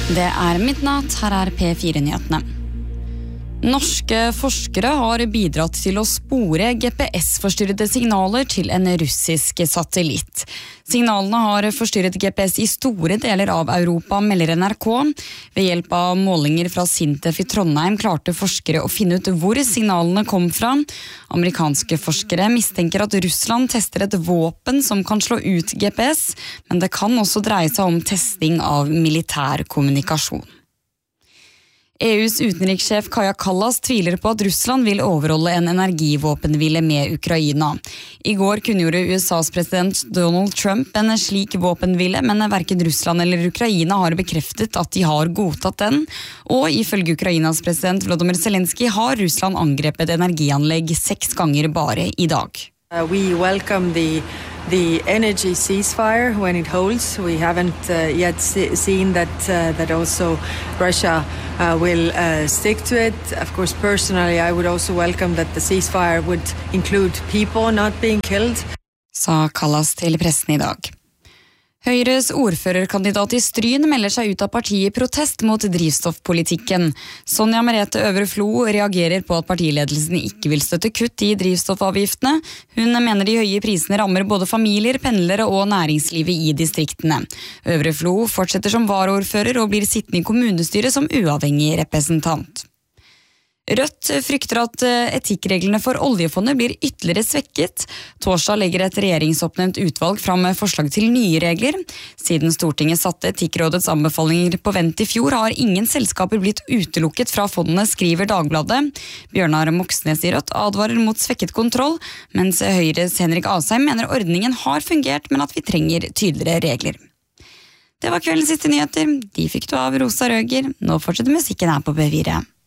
Det midnatt, her P4-nyhetene. Norske forskere har bidratt til å spore GPS-forstyrrede signaler til en russisk satellitt. Signalene har forstyrret GPS i store deler av Europa, melder NRK. Ved hjelp av målinger fra Sintef i Trondheim klarte forskere å finne ut hvor signalene kom fra. Amerikanske forskere mistenker at Russland tester et våpen som kan slå ut GPS, men det kan også dreie seg om testing av militær kommunikasjon. EUs utenrikssjef Kaja Kallas tviler på at Russland vil overholde en energivåpenhvile med Ukraina. I går kunngjorde USAs president Donald Trump en slik våpenhvile, men hverken Russland eller Ukraina har bekreftet at de har godtatt den. Og ifølge Ukrainas president Volodymyr Zelenskyj har Russland angrepet energianlegg 6 ganger bare i dag. We welcome the energy ceasefire when it holds. We haven't yet seen that also Russia will stick to it. Of course, personally, I would also welcome that the ceasefire would include people not being killed. Sa Kallas til pressen i dag. Høyres ordførerkandidat i Stryn melder seg ut av partiet i protest mot drivstoffpolitikken. Sonja Merete Øvre Flo reagerer på at partiledelsen ikke vil støtte kutt i drivstoffavgiftene. Hun mener de høye prisene rammer både familier, pendlere og næringslivet i distriktene. Øvre Flo fortsetter som varaordfører og blir sittende i kommunestyret som uavhengig representant. Rødt frykter at etikkreglene for oljefondet blir ytterligere svekket. Torsdag legger et regjeringsoppnevnt utvalg fram forslag til nye regler. Siden Stortinget satte Etikkrådets anbefalinger på vent i fjor, har ingen selskaper blitt utelukket fra fondene, skriver Dagbladet. Bjørnar Moxnes i Rødt advarer mot svekket kontroll, mens Høyres Henrik Asheim mener ordningen har fungert, men at vi trenger tydeligere regler. Det var kveldens siste nyheter. De fikk du av Rosa Røger. Nå fortsetter musikken her på B4.